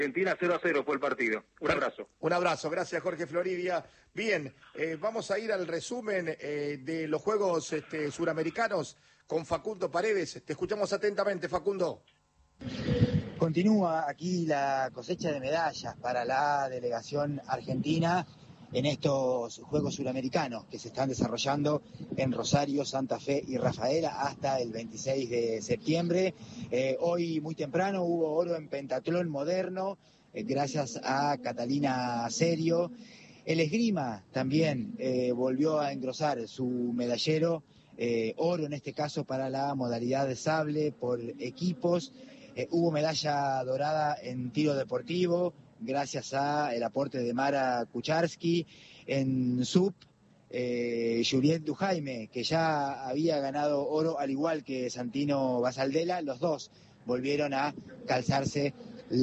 Argentina 0-0 fue el partido. Un abrazo. Un abrazo, gracias Jorge Floridia. Bien, vamos a ir al resumen de los Juegos Suramericanos con Facundo Paredes. Te escuchamos atentamente, Facundo. Continúa aquí la cosecha de medallas para la delegación argentina en estos Juegos Suramericanos que se están desarrollando en Rosario, Santa Fe y Rafaela hasta el 26 de septiembre. Hoy muy temprano hubo oro en pentatlón moderno, gracias a Catalina Serio. El esgrima también volvió a engrosar su medallero, oro en este caso para la modalidad de sable por equipos. Hubo medalla dorada en tiro deportivo, gracias al aporte de Mara Kucharski. En SUP, Juliette Dujaime, que ya había ganado oro al igual que Santino Basaldela, los dos volvieron a calzarse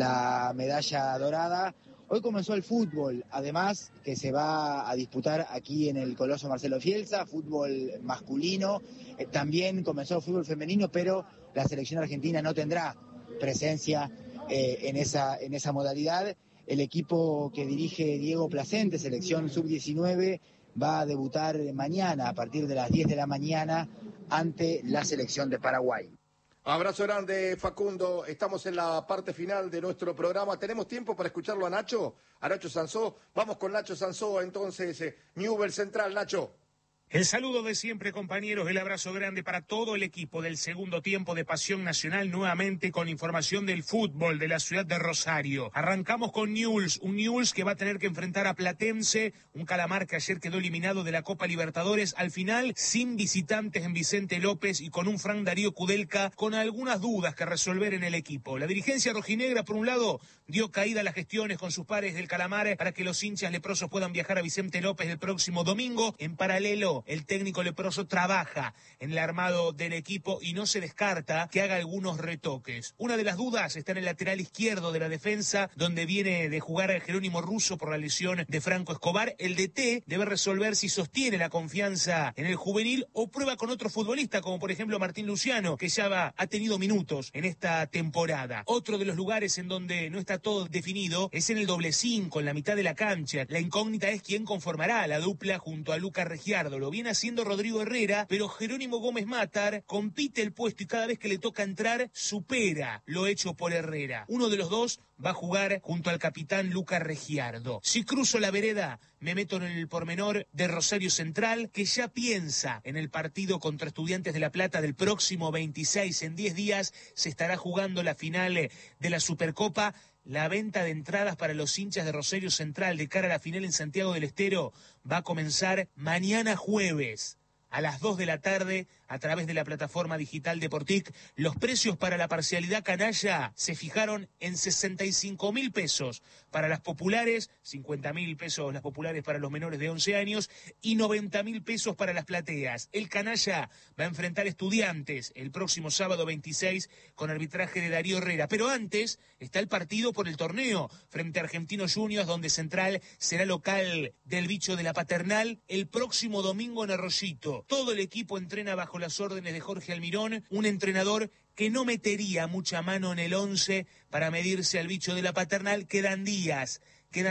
la medalla dorada. Hoy comenzó el fútbol, además, que se va a disputar aquí en el Coloso Marcelo Fielsa, fútbol masculino. También comenzó el fútbol femenino, pero la selección argentina no tendrá presencia en esa modalidad. El equipo que dirige Diego Placente, selección sub-19, va a debutar mañana a partir de las 10 de la mañana ante la selección de Paraguay. Abrazo grande, Facundo. Estamos en la parte final de nuestro programa. ¿Tenemos tiempo para escucharlo a Nacho Sansó? Vamos con Nacho Sansó, entonces, Newell's Central, Nacho. El saludo de siempre, compañeros, el abrazo grande para todo el equipo del segundo tiempo de Pasión Nacional, nuevamente con información del fútbol de la ciudad de Rosario. Arrancamos con Newell's, un Newell's que va a tener que enfrentar a Platense, un Calamar que ayer quedó eliminado de la Copa Libertadores, al final sin visitantes en Vicente López y con un Fran Darío Kudelka con algunas dudas que resolver en el equipo. La dirigencia rojinegra, por un lado, dio caída a las gestiones con sus pares del Calamar para que los hinchas leprosos puedan viajar a Vicente López el próximo domingo. En paralelo, el técnico leproso trabaja en el armado del equipo y no se descarta que haga algunos retoques. Una de las dudas está en el lateral izquierdo de la defensa, donde viene de jugar Jerónimo Russo por la lesión de Franco Escobar. El DT debe resolver si sostiene la confianza en el juvenil o prueba con otro futbolista, como por ejemplo Martín Luciano, que ya ha tenido minutos en esta temporada. Otro de los lugares en donde no está todo definido es en el doble 5, en la mitad de la cancha. La incógnita es quién conformará la dupla junto a Lucas Regiardo. Lo viene haciendo Rodrigo Herrera, pero Jerónimo Gómez Matar compite el puesto y cada vez que le toca entrar supera lo hecho por Herrera. Uno de los dos va a jugar junto al capitán Lucas Regiardo. Si cruzo la vereda, me meto en el pormenor de Rosario Central, que ya piensa en el partido contra Estudiantes de La Plata del próximo 26. En 10 días se estará jugando la final de la Supercopa. La venta de entradas para los hinchas de Rosario Central de cara a la final en Santiago del Estero va a comenzar mañana jueves a las 2 de la tarde a través de la plataforma digital de Portic. Los precios para la parcialidad canalla se fijaron en 65.000 pesos para las populares, 50.000 pesos las populares para los menores de 11 años y 90.000 pesos para las plateas. El canalla va a enfrentar Estudiantes el próximo sábado 26 con arbitraje de Darío Herrera. Pero antes está el partido por el torneo frente a Argentinos Juniors, donde Central será local del bicho de la Paternal el próximo domingo en Arroyito. Todo el equipo entrena bajo las órdenes de Jorge Almirón, un entrenador que no metería mucha mano en el 11 para medirse al bicho de la Paternal. Quedan días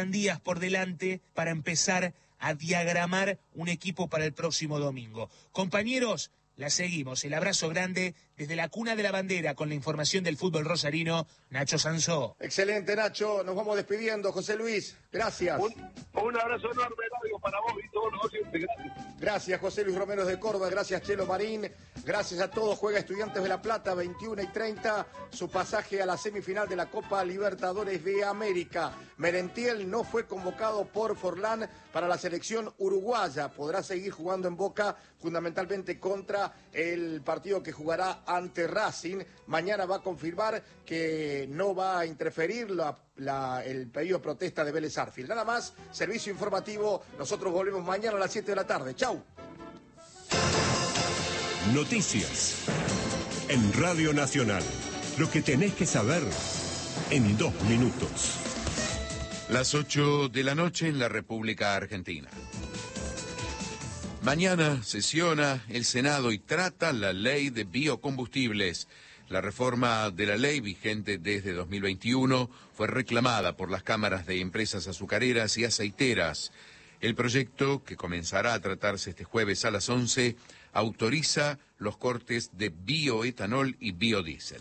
por delante para empezar a diagramar un equipo para el próximo domingo. Compañeros, la seguimos. El abrazo grande desde la cuna de la bandera con la información del fútbol rosarino, Nacho Sansó. Excelente, Nacho. Nos vamos despidiendo. José Luis, gracias. Un abrazo enorme, Mario, para vos y todos los oyentes. Gracias. Gracias, José Luis Romero de Córdoba. Gracias, Chelo Marín. Gracias a todos. Juega Estudiantes de La Plata, 21:30. Su pasaje a la semifinal de la Copa Libertadores de América. Merentiel no fue convocado por Forlán para la selección uruguaya. Podrá seguir jugando en Boca, fundamentalmente contra el partido que jugará ante Racing. Mañana va a confirmar que no va a interferir el pedido de protesta de Vélez Arfield. Nada más, servicio informativo. Nosotros volvemos mañana a las 7 de la tarde. Chau. Noticias en Radio Nacional. Lo que tenés que saber en 2 minutos. Las 8 de la noche en la República Argentina. Mañana sesiona el Senado y trata la ley de biocombustibles. La reforma de la ley vigente desde 2021 fue reclamada por las cámaras de empresas azucareras y aceiteras. El proyecto, que comenzará a tratarse este jueves a las 11, autoriza los cortes de bioetanol y biodiesel.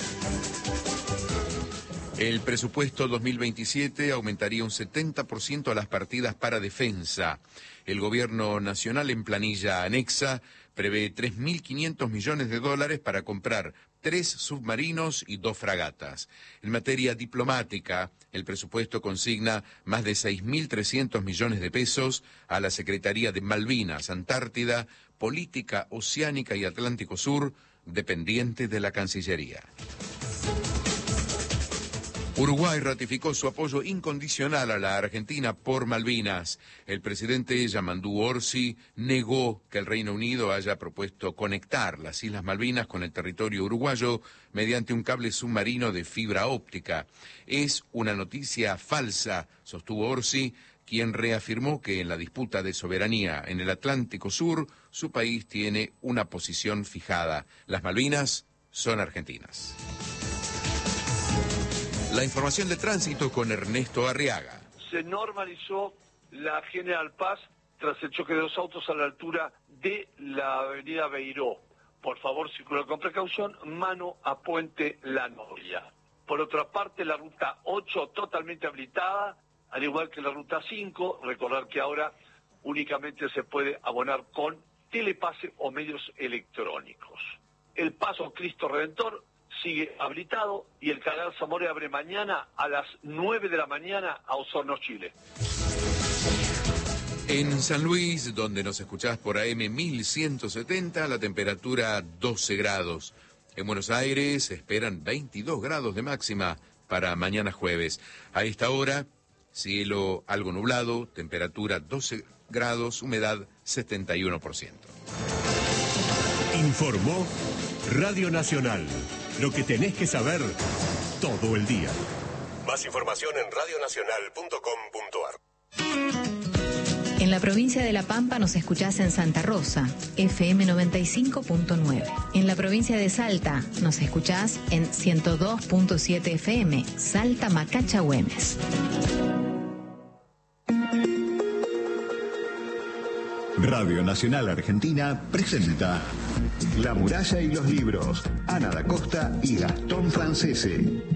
El presupuesto 2027 aumentaría un 70% a las partidas para defensa. El gobierno nacional, en planilla anexa, prevé 3.500 millones de dólares para comprar 3 submarinos y 2 fragatas. En materia diplomática, el presupuesto consigna más de 6.300 millones de pesos a la Secretaría de Malvinas, Antártida, Política Oceánica y Atlántico Sur, dependiente de la Cancillería. Uruguay ratificó su apoyo incondicional a la Argentina por Malvinas. El presidente Yamandú Orsi negó que el Reino Unido haya propuesto conectar las Islas Malvinas con el territorio uruguayo mediante un cable submarino de fibra óptica. Es una noticia falsa, sostuvo Orsi, quien reafirmó que en la disputa de soberanía en el Atlántico Sur, su país tiene una posición fijada. Las Malvinas son argentinas. La información de tránsito con Ernesto Arriaga. Se normalizó la General Paz tras el choque de dos autos a la altura de la avenida Beiró. Por favor, circular con precaución, mano a Puente La Noria. Por otra parte, la ruta 8 totalmente habilitada, al igual que la ruta 5. Recordar que ahora únicamente se puede abonar con telepase o medios electrónicos. El paso Cristo Redentor sigue habilitado y el canal Zamora abre mañana a las 9 de la mañana a Osorno, Chile. En San Luis, donde nos escuchás por AM 1170, la temperatura 12 grados. En Buenos Aires se esperan 22 grados de máxima para mañana jueves. A esta hora, cielo algo nublado, temperatura 12 grados, humedad 71%. Informó Radio Nacional. Lo que tenés que saber todo el día. Más información en radionacional.com.ar. En la provincia de La Pampa nos escuchás en Santa Rosa, FM 95.9. En la provincia de Salta nos escuchás en 102.7 FM, Salta Macacha Güemes. Radio Nacional Argentina presenta La muralla y los libros, Ana da Costa y Gastón Francese.